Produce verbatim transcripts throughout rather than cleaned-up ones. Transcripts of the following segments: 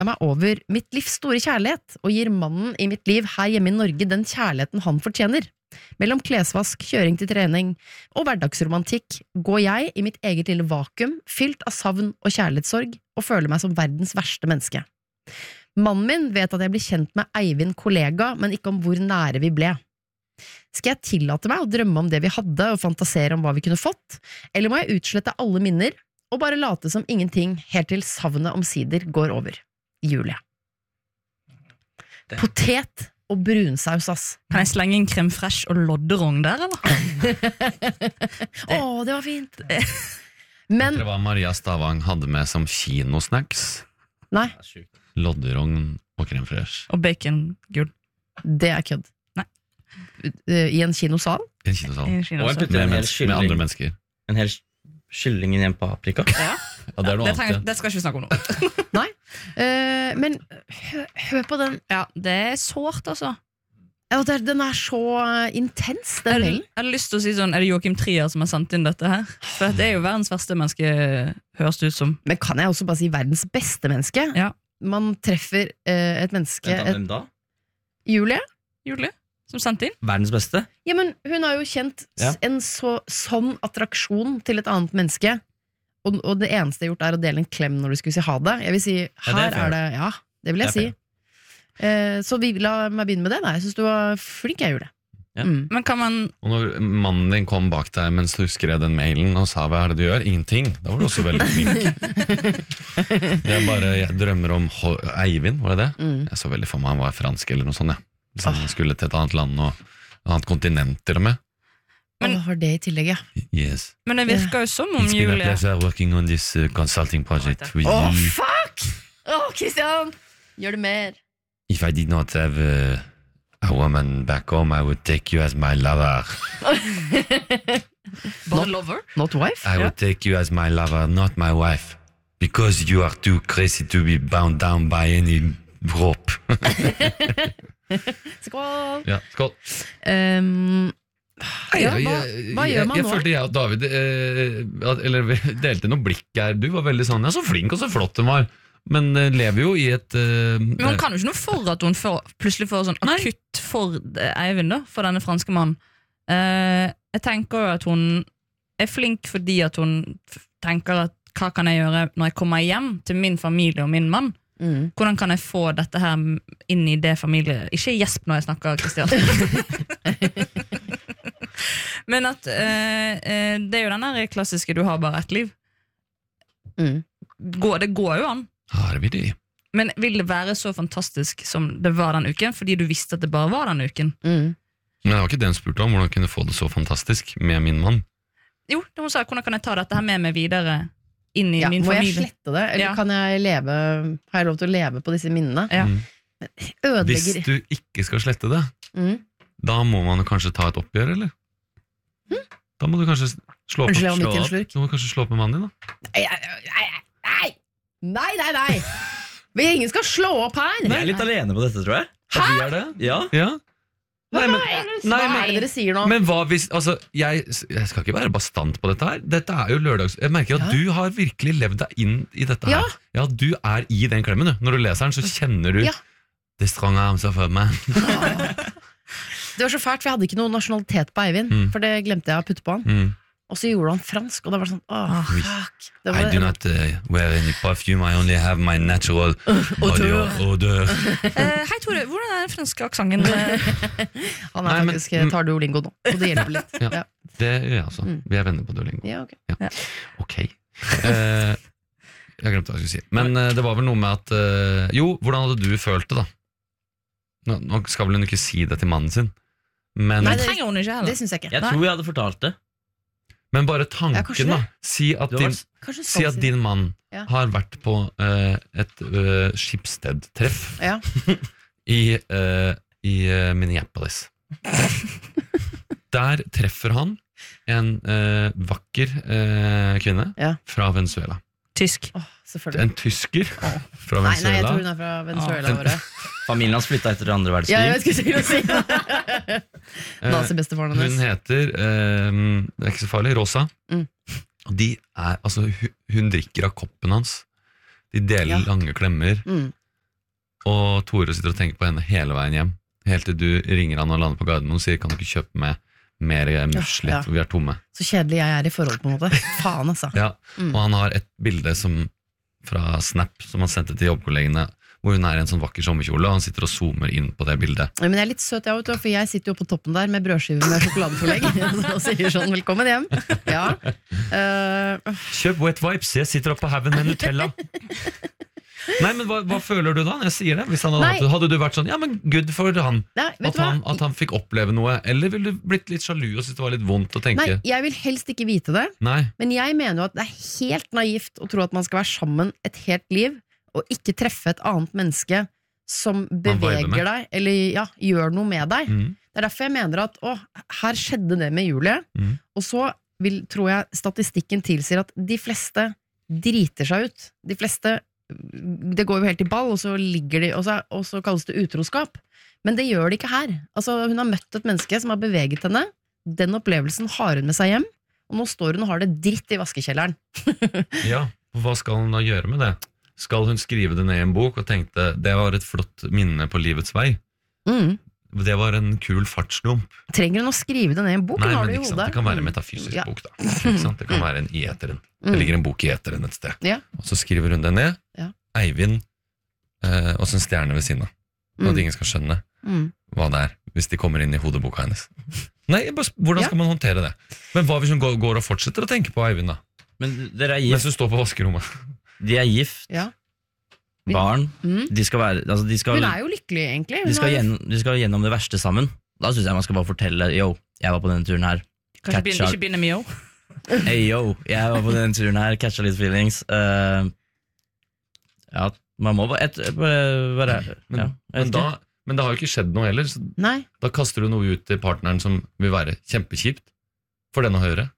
jeg meg over mitt livs store kjærlighet, og gir mannen i mitt liv her hjemme i Norge den kjærligheten han fortjener. Mellom klesvask, kjøring til trening og hverdagsromantikk går jeg i mitt eget lille vakuum, fylt av savn og kjærlighetssorg, og føler meg som verdens verste menneske. Mannen min vet at jeg blir kjent med Eivind kollega, men ikke om hvor nære vi ble. Skal jeg tillate meg å drømme om det vi hadde og fantasere om hva vi kunne fått, eller må jeg utslette alle minner og bare late som ingenting helt til savnet omsider går over? Julie. Potet og brunsaus, ass. Kan jeg slenge inn crème fraîche og lodderong der, eller? Åh, det var fint. Men Vet dere hva Maria Stavang hadde med som kinosnacks? Nei, Lodderogn og crème fraîche. Og bacon-gull. det er kødd. Nei. I en kinosal? I en kinosal. I Med, Kina Og jeg også. putter en hel mennesker, med andre kylling, mennesker. en hel kylling i en paprika. Ja. Ja, det er noe Det, annet. trenger, Ja. det skal ikke vi snakke om nå. Nei. Eh, men hø, hør på den. Ja, det er sårt, altså. Ja, det er- Den er så intens, den Jeg mailen. hadde lyst til å si sånn, er det Joachim Trier som har sendt inn dette her? For det er jo verdens verste menneske, høres det ut som. Men kan jeg også bare si verdens beste menneske? Ja. Man treffer eh, et menneske Vent, et, hvem da? Julie? Julie, som sendte inn. Verdens beste? Ja, men hun har jo kjent Ja. s- en så, sånn attraksjon til et annet menneske, og, og det eneste jeg har gjort er å dele en klem når du skulle si ha det. Jeg vil si, Ja, det er her fair. er det, ja, det vil jeg Det er si. Eh, så vi, la meg begynne med det. Nei, jeg synes du var flink, jeg gjorde det. Ja. Mm. Men kan man, Og når mannen din kom bak deg mens du skrev den mailen og sa hva er det du gjør? Ingenting. Da var du også veldig flink. Det er bare, jeg drømmer om Ho- Eivind, var det det? Mm. Jeg så veldig for meg han var fransk eller noe sånt, ja. Hvis han skulle til et annet land og et annet kontinent til og med. Men- Åh, har det i tillegg, ja. Yes. men det virker jo som om It's been a Julie pleasure working on this uh, consulting project with Åh, you. fuck! Åh, Kristian! Gjør det mer. If I did not have uh, a woman back home, I would take you as my lover. Bare lover. Not wife? I would take you as my lover, not my wife. Because you are too crazy to be bound down by any rope. Skål! Ja, skål. Um, ja, Jeg- hva, jeg- hva jeg- gjør man jeg nå? følte jeg og David eh, at- Eller vi delte noen blikk her. Du var veldig sånn, ja, så flink og så flott hun var. Men eh, lever jo i et eh, Men hun kan jo ikke noe for at hun får, plutselig får sånn akutt for eh, Eivind, da, for denne franske mannen. Eh, jeg tenker jo at hun er flink fordi at hun f- tenker at hva kan jeg gjøre når jeg kommer hjem til min familie og min mann? Mm. Hvordan kan jeg få dette her inn i det familie... Ikke gjesp når jeg snakker, Kristian. Men at eh, eh, det er jo den der klassiske du har bare ett liv. Mm. Går, det går jo an. Har vi det? Men vil det være så fantastisk som det var den uken, fordi du visste at det bare var den uken? Mm. Men det var ikke det hun spurte om, hvordan kunne jeg få det så fantastisk med min mann. Jo, hun sa, hvordan kan jeg ta dette her med meg videre inn i Ja, min må jeg familie? slette det, eller Ja. kan jeg leve, har jeg lov til å leve på disse minnene? Ja. Mm. Hvis Ødelegger. du ikke skal slette det, Mm. da må man jo kanskje ta et oppgjør, eller? Da må du kanskje slå opp, Unnskyld, jeg var slå midt i en opp. slurk. Du må kanskje slå opp med mannen din, da. Nei, nei, nei, nei, nei. Vi ingen skal slå opp her. Vi er litt alene på dette, tror jeg. At vi er det? Ja. Ja. Nei, men, Hva nei, er det men, dere sier nå? men hva hvis altså, jeg, jeg skal ikke være bastant på dette her. Dette er jo lørdags... Jeg merker at Ja. du har virkelig levd deg inn i dette Ja. her. Ja, du er i den klemmen, du. Når du leser den, så kjenner du Ja. The strong arms of a man. Det var så fælt, for jeg hadde ikke noe nasjonalitet på Eivind, Mm. for det glemte jeg å putte på han. Mm. Og så gjorde han fransk, og det var sånn, åh, Oi. fuck. Det I do var, not uh, wear any perfume. I only have my natural odør. odør. Eh, hei Tore, hvordan er den franske aksenten? han er Nei, men- faktisk, tar Duolingo nå, og det hjelper litt. Ja. Ja, Det gjør jeg også. Mm. Vi er venner på Duolingo. ja ok. Ok. Eh, jeg glemte hva jeg skulle si. Men eh, det var vel noe med at eh, Jo, hvordan hadde du følt det, da? Nå, nå skal vel hun ikke si det til mannen sin, men, Nei, Det det- trenger hun ikke Det heller. synes jeg ikke. Jeg tror jeg hadde fortalt det. men bare Ja, tanken, kanskje da. det. Si at Du har din, vært- Kanskje du si skal at si det. din mann Ja. har vært på eh, et uh, Schibsted-treff Ja. i, eh, i eh, Minneapolis. Der treffer han en eh, vakker eh, kvinne Ja. fra Venezuela. Tysk. Åh, selvfølgelig. En tysker fra Nei, nei, jeg Venezuela. tror hun er fra Venezuela. Ah. Bare. Familien hans flytta etter andre Ja, jeg verdenskrig. skulle til å si det. Eh, Nazi-bestefaren Hun hennes. heter eh, Det er ikke så farlig, Rosa. Mm. Og De er, altså, hun, hun drikker av koppen hans. De deler Ja. lange klemmer. Mm. Og Tore sitter og tenker på henne hele veien hjem. Helt til du ringer han og lander på Gardermoen og sier kan du ikke kjøpe med mer musli, Ja, ja. for vi er tomme. Så kjedelig jeg er i forhold på en måte. Faen, altså. Ja, og han har et bilde som, fra Snap som han sendte til jobbkollegene, hvor hun er i en sånn vakker sommerkjole, og han sitter og zoomer inn på det bildet. Men jeg er litt søt, jeg, vet du, for jeg sitter jo på toppen der med brødskiver med sjokoladeforlegg og sier sånn, velkommen hjem. Ja. Uh, Kjøp Wet Vibes, jeg sitter oppe på haugen med Nutella. Nei, men hva, hva føler du da? Jeg sier det. Hvis han hadde, Nei. hatt det, hadde du vært sånn, ja, men good for han. nei, vet At du hva? han, at han fikk oppleve noe. Eller ville du blitt litt sjalu og synes det var litt vondt å tenke? Nei, jeg vil helst ikke vite det. Nei. Men jeg mener jo at det er helt naivt å tro at man skal være sammen et helt liv, og ikke treffe et annet menneske som viber beveger med. deg, eller ja, gjør noe med deg. Mm. Det er derfor jeg mener at å, her skjedde det med Julie, Mm. og så vil, tror jeg statistikken tilsier at de fleste driter seg ut. De fleste, det går jo helt i ball, og så ligger de, og så, og så kalles det utroskap. Men det gjør det ikke her. Altså, hun har møtt et menneske som har beveget henne, den opplevelsen har hun med seg hjem, og nå står hun og har det dritt i vaskekjelleren. Ja, og hva skal hun da gjøre med det? Skal hun skrive det ned i en bok og tenkte det var et flott minne på livets vei? Mm. Det var en kul fartslump. Trenger hun å skrive det ned i en bok? Nei, Hun har men det i ikke sant? hodet. Det kan være en Mm. metafysisk Ja. bok da. Ikke sant? Det kan være en i eteren. Det Mm. ligger en bok i eteren et sted. Ja. Og så skriver hun det ned. Ja. Eivind, eh, og så en stjerne ved siden av. Og at Mm. ingen skal skjønne Mm. hva det er, hvis de kommer inn i hodeboka hennes. Nei, bare, sp- hvordan Ja. skal man håndtere det? Men hva hvis hun går, går og fortsetter å tenke på Eivind da? Men dere er Mens gift, hun står på vaskerommet. de er gift, Ja. barn, Mm. de skal være, altså de skal, Hun er jo lykkelig, egentlig. Hun de skal, har- gjennom, de skal gjennom det verste sammen. Da synes jeg man skal bare fortelle, yo, jeg var på denne turen her. Kanskje begynne, Catcha- ikke begynne med yo. Hey yo, jeg var på denne turen her, catcha litt feelings. Eh, ja, man må bare, et, bare være, Men, ja, jeg men, vet da, ikke. men det har jo ikke skjedd noe heller, så Nei. da kaster du noe ut til partneren som vil være kjempekjipt for den å høre.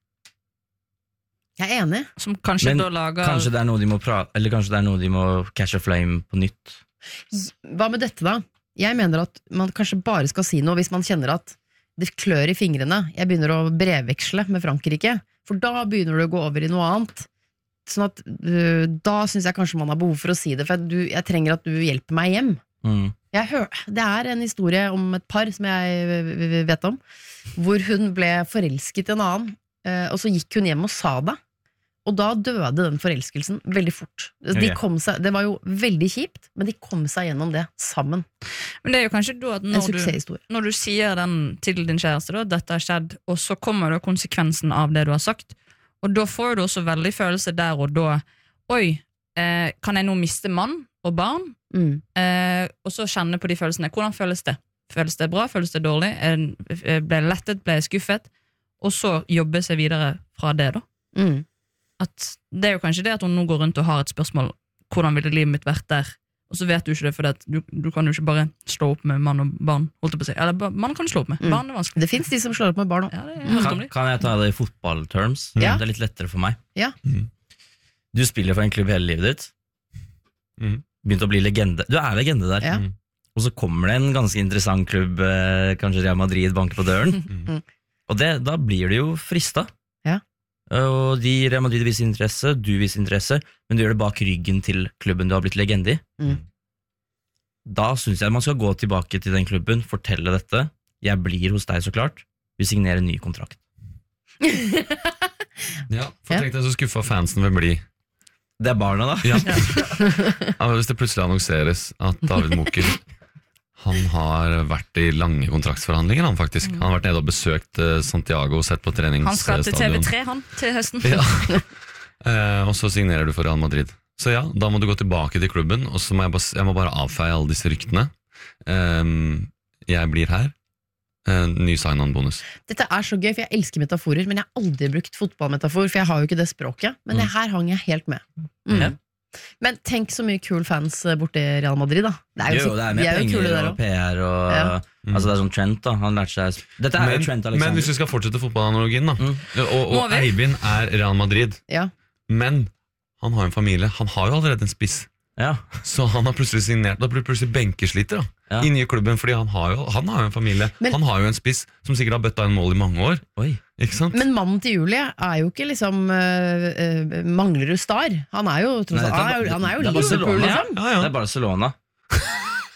Jeg er enig. Som kanskje Men da lager Kanskje det er noe de må prate, eller kanskje det er noe de må catch a flame på nytt. Hva med dette, da? Jeg mener at man kanskje bare skal si noe hvis man kjenner at det klør i fingrene. Jeg begynner å brevveksle med Frankrike, for da begynner det å gå over i noe annet. Sånn at øh, Da syns jeg kanskje man har behov for å si det, for du, jeg trenger at du hjelper meg hjem. Mm. Jeg hør, det er en historie om et par som jeg vet om, hvor hun ble forelsket i en annen, eh, og så gikk hun hjem og sa det. Og da døde den forelskelsen veldig fort. De Ok. kom seg, det var jo veldig kjipt, men de kom seg gjennom det sammen. Men det er jo kanskje da at En når du, suksesshistorie. når du sier den til din kjæreste da, at dette har skjedd, og så kommer da konsekvensen av det du har sagt, og da får du også veldig følelse der og da, oi, eh, kan jeg nå miste mann og barn? Mm. Eh, og så kjenne på de følelsene. Hvordan føles det? Føles det bra? Føles det dårlig? Eh, Ble jeg lettet? Ble jeg skuffet? Og så jobbe seg videre fra det da. Mm. At det er jo kanskje det at hun nå går rundt og har et spørsmål, hvordan ville livet mitt vært der? Og så vet du ikke det, for du, du kan jo ikke bare slå opp med mann og barn, holdt jeg på å si. Eller ba- man kan slå opp med, Mm. barn er vanskelig. Det fins de som slår opp med barn òg. Ja, det er helt Kan, omlig. kan jeg ta det i fotballterms? Ja. Det er litt lettere for meg. Ja. Mm. Du spiller for en klubb hele livet ditt. Mm. Begynt å bli legende. Du er legende der. Ja. Mm. Og så kommer det en ganske interessant klubb, eh, kanskje Real Madrid banker på døren. Mm. Og det, da blir du jo frista. Ja. Og de Real Madrid viser interesse, du viser interesse, men du gjør det bak ryggen til klubben du har blitt legende i. Mm. Da syns jeg man skal gå tilbake til den klubben, fortelle dette. Jeg blir hos deg, så klart. Vi signerer en ny kontrakt. Ja, for Ja. tenk deg så skuffa fansen vil bli. Det er barna, da. Ja. Ja, men hvis det plutselig annonseres at David Moker han har vært i lange kontraktsforhandlinger, han faktisk. Han har vært nede og besøkt eh, Santiago og sett på Han skal til T V treningsstadion. tre, han, til høsten. Ja. Eh, og så signerer du for Real Madrid. Så ja, da må du gå tilbake til klubben, og så må jeg bare, jeg må bare avfeie alle disse ryktene. Ehm, jeg blir her. Eh, ny sign-on-bonus. Dette er så gøy, for jeg elsker metaforer, men jeg har aldri brukt fotballmetafor, for jeg har jo ikke det språket. Men det her hang jeg helt med. Mm. Ja. Men tenk så mye kul fans borte i Real Madrid, da. Det er jo, Jo, så- det er de med er jo kule penger der og òg. P R og Ja. Mm. Altså det er sånn Trent, da. Han lærte seg Dette er Men, jo Trent men hvis Alexander. vi skal fortsette fotballanalogien, da. Mm. Og, Må og vi? Eivind er Real Madrid. Ja. Men han har jo en familie. Han har jo allerede en spiss. Ja. Så han har plutselig signert. Da blir det plutselig benkesliter da, Ja. i nye klubben, fordi han har, jo, han har jo en familie. Men- han har jo en spiss som sikkert har bøtta en mål i mange år. Oi. Ikke sant? Men mannen til Julie er jo ikke liksom uh, uh, Manglerud Star. Han er jo tross Nei, alt dette er han er jo, ba- han er jo det er Liverpool, Barcelona. liksom. ja, Det ja. er Barcelona.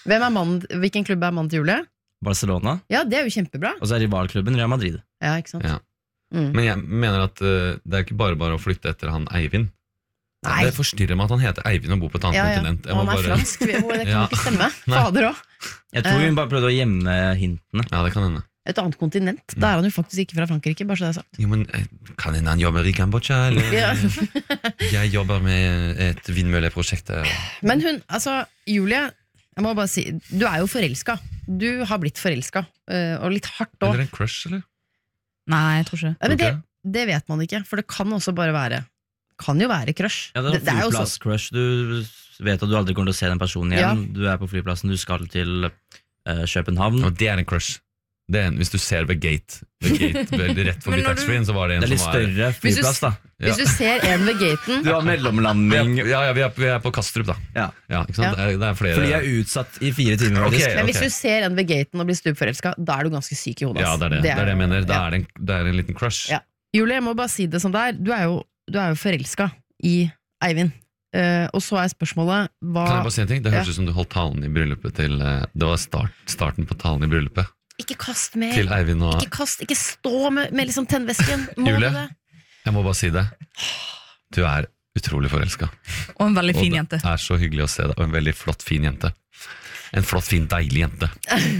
Hvem er mannen, hvilken klubb er mannen til Julie? Barcelona, Ja, det er jo kjempebra. og så er rivalklubben Real Madrid. Ja, ikke sant? Ja. Mm. Men jeg mener at uh, det er ikke bare bare å flytte etter han Eivind. Nei. Det forstyrrer meg at han heter Eivind og bor på et annet Ja, ja. kontinent. Jeg Og må han er bare... fransk, det kan Ja. ikke stemme. Nei. Fader òg. Jeg tror hun bare prøvde å gjemme hintene. Ja, det kan hende. Et annet kontinent. Da er han jo faktisk ikke fra Frankrike, bare så det er sagt. Jo, men eh, kan hende han jobber i Kambodsja, eller Ja. jeg jobber med et vindmølleprosjekt. der. Men hun, altså, Julie, jeg må bare si, du er jo forelska. Du har blitt forelska, øh, og litt hardt òg. Eller en crush, eller? Nei, jeg tror ikke. Men det, Ok. det vet man ikke, for det kan også bare være Kan jo være crush. Ja, det er det, det er jo sånn. flyplass-crush. Du vet at du aldri kommer til å se den personen igjen. Du er på flyplassen, du skal til eh, København. Og det er en crush. Det er en, hvis du ser ved gate, ved gate veldig rett forbi Men når du- taxfree-en, så var det en Det er litt som var større flyplass, da. Ja. Hvis du ser en ved gaten Du har Vi mellomlanding. er, ja, ja, vi er, vi er på Kastrup, da. Ja. Ja, ikke sant? Ja. Det, er, det er flere Flyet er utsatt i fire timer. Ok. faktisk. Men hvis du ser en ved gaten og blir stupforelska, da er du ganske syk i hodet. Ja, ass. det er det, det, er det jeg mener. Da ja. er det, en, det er en liten crush. Ja. Julie, jeg må bare si det som det er. Du er jo, du er jo forelska i Eivind. Eh, og så er spørsmålet hva Kan jeg bare si en ting? Det høres Ja. ut som du holdt talen i bryllupet til eh, Det var start, starten på talen i bryllupet Ikke kast mer! til Eivind og Ikke kast, ikke stå med, med liksom tennvæsken. Må Julie? du det? Jeg må bare si det. Du er utrolig forelska. Og en veldig Og fin det jente. er så hyggelig å se deg. Og en veldig flott, fin jente. En flott, fin, deilig jente.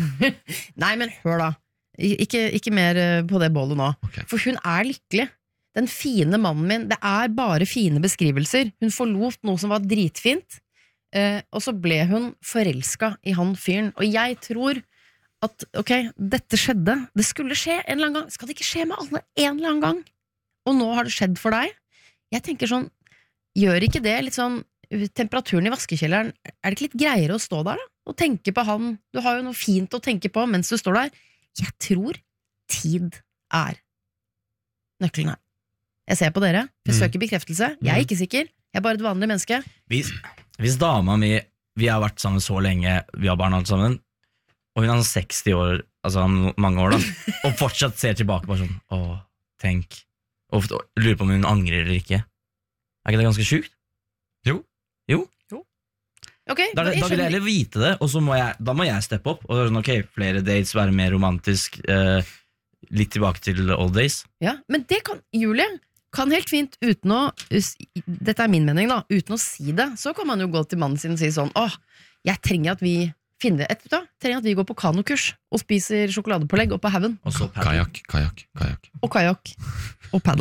Nei, men hør da. I- Ikke, ikke mer eh, på det bålet nå. Ok. For hun er lykkelig. Den fine mannen min. Det er bare fine beskrivelser. Hun forlot noe som var dritfint, eh, og så ble hun forelska i han fyren. Og jeg tror at ok, dette skjedde. Det skulle skje en eller annen gang. Skal det ikke skje med alle en eller annen gang? Og nå har det skjedd for deg. Jeg tenker sånn, gjør ikke det litt sånn temperaturen i vaskekjelleren, er det ikke litt greiere å stå der da? Og tenke på han, du har jo noe fint å tenke på mens du står der. Jeg tror tid er nøkkelen her. Jeg ser på dere, jeg Mm. søker bekreftelse. Jeg er ikke sikker, jeg er bare et vanlig menneske. Hvis, hvis dama mi Vi har vært sammen så lenge, vi har barn alle sammen, og hun er sånn seksti år, altså han- mange år, da, og fortsatt ser tilbake bare sånn Åh, tenk. Og ofte lurer på om hun angrer eller ikke. Er ikke det ganske sjukt? Ok, Da, jeg da vil jeg skjønner- heller vite det, og så må jeg, da må jeg steppe opp. Og sånn, ok, flere dates, være mer romantisk, eh, litt tilbake til old days. Ja, men det kan Julie kan helt fint uten å us- Dette er min mening da. Uten å si det, så kan man jo gå til mannen sin og si sånn: Åh, jeg trenger at vi finner et, vet du hva? Trenger at vi går på kanokurs og spiser sjokoladepålegg oppå haugen. Og så paddle. Kajakk, kajakk, kajakk. Og kajakk. Og paddle.